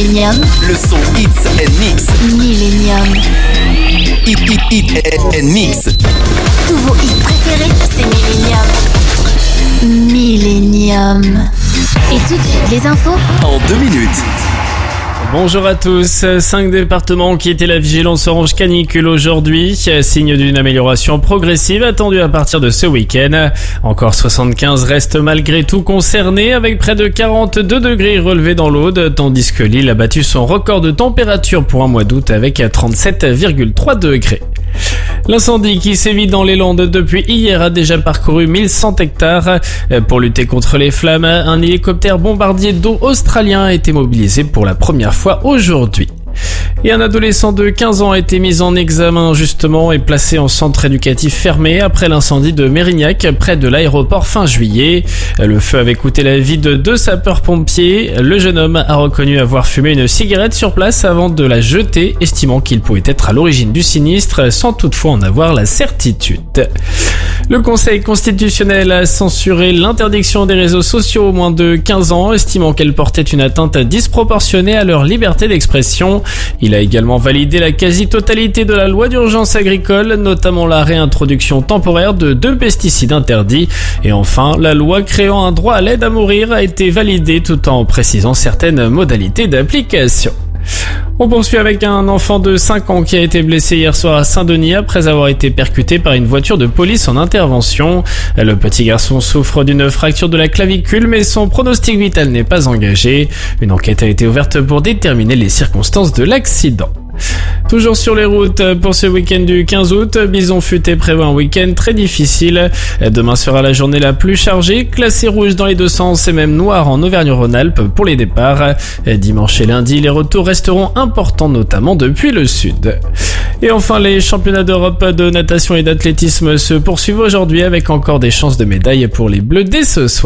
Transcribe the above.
Millennium. Le son Hits and Mix. Millennium. Hit and Mix. Tous vos hits préférés, c'est Millennium. Et tout de suite, les infos En 2 minutes. Bonjour à tous. 5 départements qui étaient la vigilance orange canicule aujourd'hui, signe d'une amélioration progressive attendue à partir de ce week-end. Encore 75 restent malgré tout concernés avec près de 42 degrés relevés dans l'Aude, tandis que l'île a battu son record de température pour un mois d'août avec 37,3 degrés. L'incendie qui sévit dans les Landes depuis hier a déjà parcouru 1100 hectares. Pour lutter contre les flammes, un hélicoptère bombardier d'eau australien a été mobilisé pour la première fois aujourd'hui. Et un adolescent de 15 ans a été mis en examen justement et placé en centre éducatif fermé après l'incendie de Mérignac près de l'aéroport fin juillet. Le feu avait coûté la vie de 2 sapeurs-pompiers. Le jeune homme a reconnu avoir fumé une cigarette sur place avant de la jeter, estimant qu'il pouvait être à l'origine du sinistre sans toutefois en avoir la certitude. Le Conseil constitutionnel a censuré l'interdiction des réseaux sociaux aux moins de 15 ans, estimant qu'elle portait une atteinte disproportionnée à leur liberté d'expression. Il a également validé la quasi-totalité de la loi d'urgence agricole, notamment la réintroduction temporaire de 2 pesticides interdits. Et enfin, la loi créant un droit à l'aide à mourir a été validée tout en précisant certaines modalités d'application. On poursuit avec un enfant de 5 ans qui a été blessé hier soir à Saint-Denis après avoir été percuté par une voiture de police en intervention. Le petit garçon souffre d'une fracture de la clavicule mais son pronostic vital n'est pas engagé. Une enquête a été ouverte pour déterminer les circonstances de l'accident. Toujours sur les routes, pour ce week-end du 15 août, Bison Futé prévoit un week-end très difficile. Demain sera la journée la plus chargée, classée rouge dans les 2 sens et même noire en Auvergne-Rhône-Alpes pour les départs. Dimanche et lundi, les retours resteront importants, notamment depuis le sud. Et enfin, les championnats d'Europe de natation et d'athlétisme se poursuivent aujourd'hui avec encore des chances de médailles pour les Bleus dès ce soir.